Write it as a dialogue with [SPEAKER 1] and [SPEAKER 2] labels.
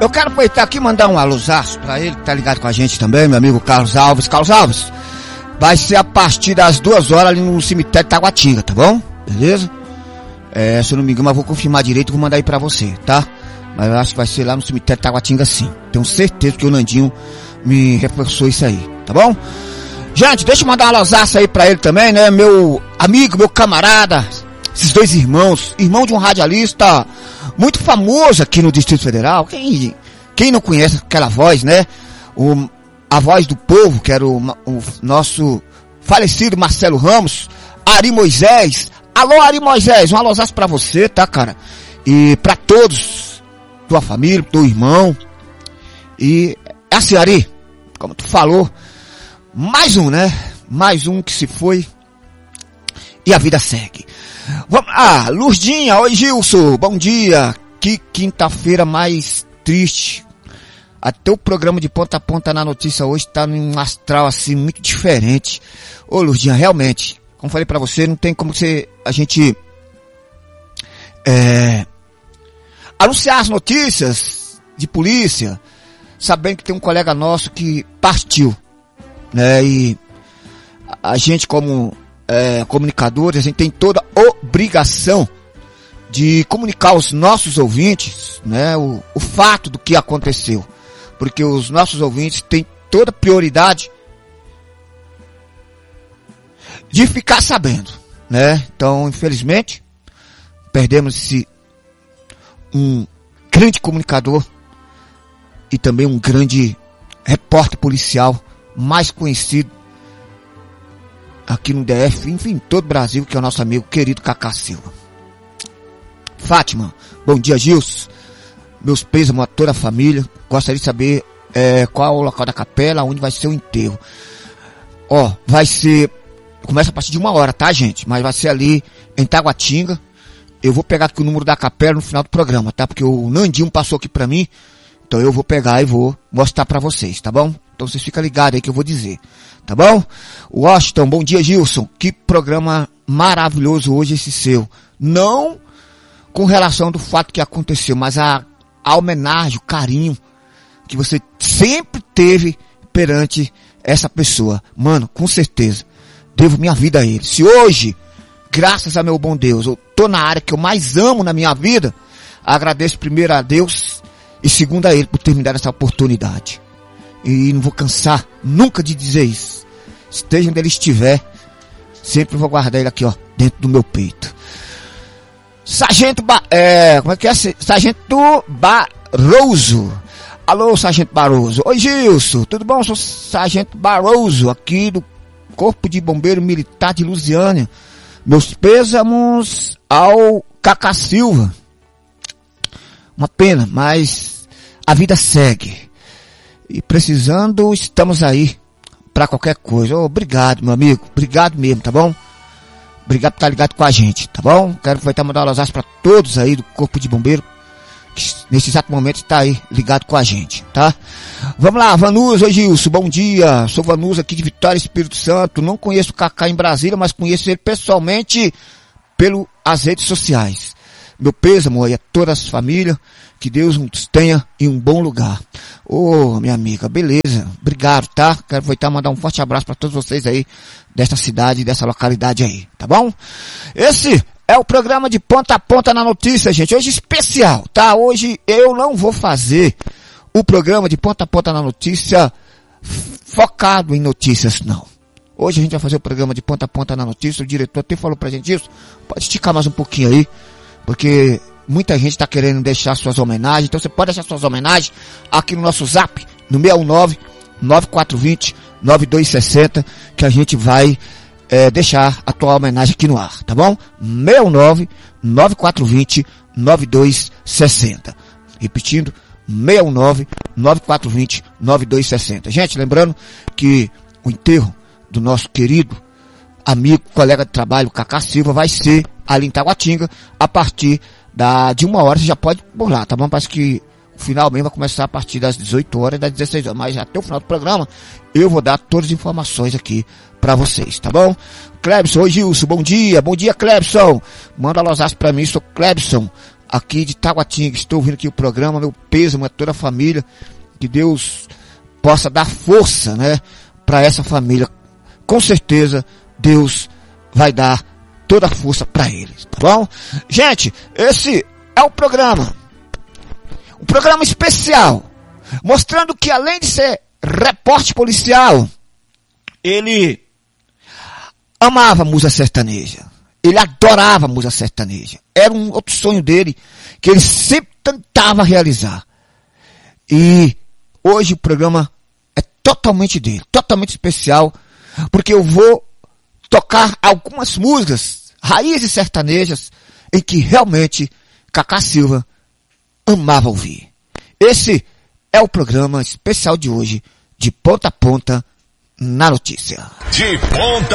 [SPEAKER 1] Eu quero aproveitar aqui e mandar um alôzaço pra ele, que tá ligado com a gente também, meu amigo Carlos Alves. Carlos Alves, vai ser a partir das 2 horas ali no cemitério de Taguatinga, tá bom? Beleza? Se eu não me engano, mas vou confirmar direito e vou mandar aí pra você, tá? Mas eu acho que vai ser lá no cemitério de Taguatinga sim. Tenho certeza que o Nandinho me reforçou isso aí, tá bom? Gente, deixa eu mandar uma alôzaço aí pra ele também, né? Meu amigo, meu camarada, esses dois irmãos, irmão de um radialista muito famoso aqui no Distrito Federal. Quem não conhece aquela voz, né? A voz do povo, que era o nosso falecido Marcelo Ramos, Ari Moisés. Alô, Ari Moisés, um alôzaço pra você, tá, cara? E pra todos, tua família, teu irmão. E assim, Ari, como tu falou, mais um, né? Mais um que se foi e a vida segue. Vamos lá, Lurdinha, oi Gilson, bom dia. Que quinta-feira mais triste. Até o programa de ponta a ponta na notícia hoje tá num astral assim muito diferente. Ô Lurdinha, realmente, como falei pra você, não tem como a gente anunciar as notícias de polícia, sabendo que tem um colega nosso que partiu, né? E a gente como comunicadores, a gente tem toda a obrigação de comunicar aos nossos ouvintes, né, o fato do que aconteceu, porque os nossos ouvintes têm toda a prioridade de ficar sabendo, né? Então, infelizmente, perdemos um grande comunicador e também um grande repórter policial, mais conhecido aqui no DF, enfim, todo o Brasil, que é o nosso amigo querido Cacá Silva. Fátima, bom dia Gilson, meus pêsames a toda a família, gostaria de saber qual é o local da capela, onde vai ser o enterro. Vai ser, começa a partir de 1h, tá gente, mas vai ser ali em Taguatinga. Eu vou pegar aqui o número da capela no final do programa, tá, porque o Nandinho passou aqui pra mim, então eu vou pegar e vou mostrar pra vocês, tá bom? Então vocês ficam ligados aí que eu vou dizer, tá bom? Washington, bom dia Gilson, que programa maravilhoso hoje esse seu. Não com relação do fato que aconteceu, mas a homenagem, o carinho que você sempre teve perante essa pessoa. Mano, com certeza, devo minha vida a ele. Se hoje, graças a meu bom Deus, eu tô na área que eu mais amo na minha vida, agradeço primeiro a Deus e segundo a ele por ter me dado essa oportunidade. E não vou cansar nunca de dizer isso. Esteja onde ele estiver, sempre vou guardar ele aqui, dentro do meu peito. Sargento Sargento Barroso. Alô, Sargento Barroso. Oi, Gilson. Tudo bom? Sou Sargento Barroso, aqui do Corpo de Bombeiro Militar de Lusiânia. Meus pêsames ao Cacá Silva. Uma pena, mas a vida segue. E precisando, estamos aí pra qualquer coisa. Obrigado, meu amigo. Obrigado mesmo, tá bom? Obrigado por estar ligado com a gente, tá bom? Quero aproveitar e mandar um abraço pra todos aí do Corpo de Bombeiro, que nesse exato momento está aí ligado com a gente, tá? Vamos lá, Vanusa, oi Gilson, bom dia. Sou Vanusa aqui de Vitória, Espírito Santo. Não conheço o Cacá em Brasília, mas conheço ele pessoalmente pelas redes sociais. Meu pêsamo aí a todas as famílias, que Deus nos tenha em um bom lugar. Ô, minha amiga, beleza, obrigado, tá? Quero aproveitar e mandar um forte abraço para todos vocês aí, desta cidade, dessa localidade aí, tá bom? Esse é o programa de ponta a ponta na notícia, gente. Hoje especial, tá? Hoje eu não vou fazer o programa de ponta a ponta na notícia focado em notícias, não. Hoje a gente vai fazer o programa de ponta a ponta na notícia. O diretor até falou pra gente isso. Pode esticar mais um pouquinho aí, porque muita gente está querendo deixar suas homenagens. Então você pode deixar suas homenagens aqui no nosso zap, no 619-9420-9260, que a gente vai deixar a tua homenagem aqui no ar, tá bom? 619-9420-9260. Repetindo, 619-9420-9260. Gente, lembrando que o enterro do nosso querido amigo, colega de trabalho, Cacá Silva, vai ser ali em Taguatinga, a partir de 1h, você já pode ir por lá, tá bom? Parece que o final mesmo vai começar a partir das 18 horas e das 16 horas, mas até o final do programa eu vou dar todas as informações aqui pra vocês, tá bom? Clebson, oi Gilson, bom dia Clebson, manda alôzaço pra mim, sou Clebson, aqui de Taguatinga, estou ouvindo aqui o programa, meu pêsamo a toda a família, que Deus possa dar força, né, para essa família. Com certeza, Deus vai dar toda a força para eles, tá bom? Gente, esse é o programa. Um programa especial, mostrando que além de ser repórter policial, ele amava música sertaneja. Ele adorava música sertaneja. Era um outro sonho dele que ele sempre tentava realizar. E hoje o programa é totalmente dele, totalmente especial, porque eu vou tocar algumas músicas, raízes sertanejas, em que realmente Cacá Silva amava ouvir. Esse é o programa especial de hoje, de ponta a ponta na notícia.
[SPEAKER 2] De ponta